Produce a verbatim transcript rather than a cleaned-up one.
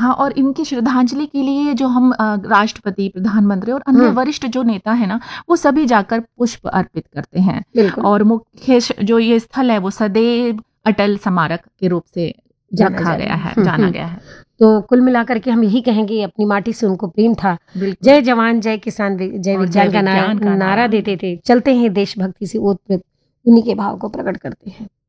हाँ, और इनकी श्रद्धांजलि के लिए जो हम अ, राष्ट्रपति, प्रधानमंत्री और अन्य हम्म, वरिष्ठ जो नेता है ना, वो सभी जाकर पुष्प अर्पित करते हैं। बिल्कुल और मुख्य श- जो ये स्थल है वो सदैव अटल स्मारक के रूप से जाना रखा जाएगा। गया है, हम्म, जाना हम्म। गया है। तो कुल मिलाकर के हम यही कहेंगे, अपनी माटी से उनको प्रेम था। बिल्कुल। जय जवान जय किसान, वि- जय और जय विज्ञान का नारा विज्ञान का नारा नारा। देते थे। चलते हैं देशभक्ति से ओतप्रोत, उन्हीं के भाव को प्रकट करते हैं।